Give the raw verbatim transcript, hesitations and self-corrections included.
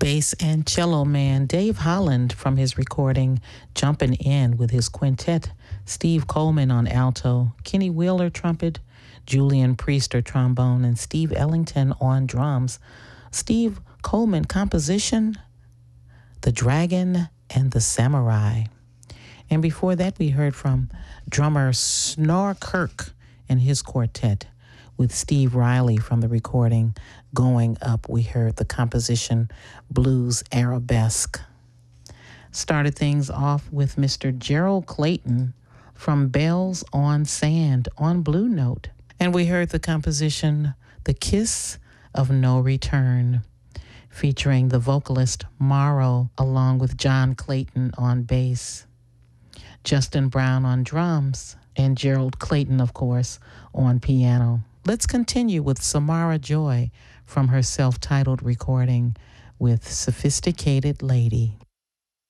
bass and cello man Dave Holland from his recording Jumpin' In with his quintet, Steve Coleman on alto, Kenny Wheeler trumpet, Julian Priester trombone, and Steve Ellington on drums. Steve Coleman composition, The Dragon and the Samurai. And before that, we heard from drummer Snor Kirk and his quartet. With Steve Riley from the recording Going Up, we heard the composition Blues Arabesque. Started things off with Mister Gerald Clayton from Bells on Sand on Blue Note. And we heard the composition The Kiss of No Return, featuring the vocalist Morrow along with John Clayton on bass, Justin Brown on drums, and Gerald Clayton, of course, on piano. Let's continue with Samara Joy from her self-titled recording with Sophisticated Lady.